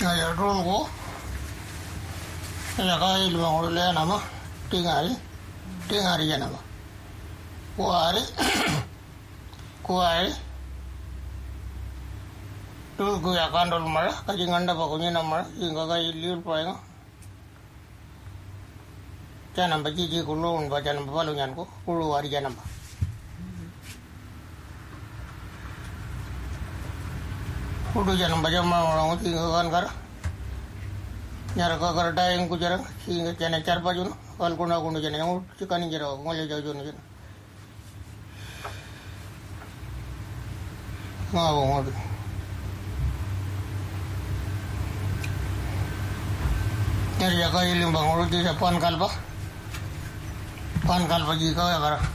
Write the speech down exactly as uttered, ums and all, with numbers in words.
Ayo dulu, ya kaya lima orang le nama, tinggal, tinggal aja nama, kuari, kuari, dulu gue akan dulu malah, kaji nganda pokoknya nama, hingga kaya liur paling, jangan baca ji kulun, baca nama balunyan ku, kulu hari jangan nama. Udah jangan baca mau orang itu kan kar, nyara kar dayang ku jarang, sehingga jangan car baju, kalau kuna kuna jangan yang cikan jero, ngoleh jauh jauh jangan, ngau ngau, nyari jaga ilim bang, urut di pan kalpa, pan kalpa jika ya kar.